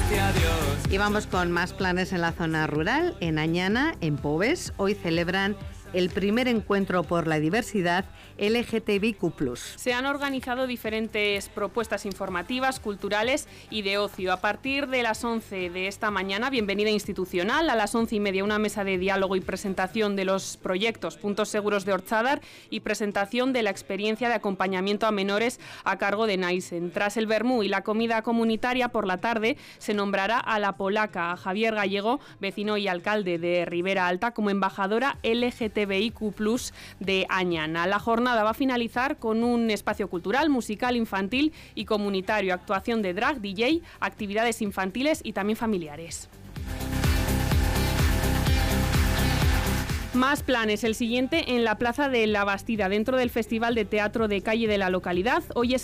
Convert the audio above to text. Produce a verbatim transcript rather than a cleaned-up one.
gracias a Dios. Y vamos con más planes en la zona rural. En Añana, en Pobes, hoy celebran el primer encuentro por la diversidad L G T B Q plus. Se han organizado diferentes propuestas informativas, culturales y de ocio. A partir de las once de esta mañana, bienvenida institucional. A las once y media, una mesa de diálogo y presentación de los proyectos Puntos Seguros de Orchadar y presentación de la experiencia de acompañamiento a menores a cargo de Naisen. Tras el vermú y la comida comunitaria por la tarde, se nombrará a la polaca a Javier Gallego, vecino y alcalde de Ribera Alta, como embajadora L G T B I Q plus de Añana. La jornada va a finalizar con un espacio cultural, musical, infantil y comunitario, actuación de drag, D J, actividades infantiles y también familiares. Más planes, el siguiente en la Plaza de la Bastida, dentro del Festival de Teatro de Calle de la localidad. Hoy es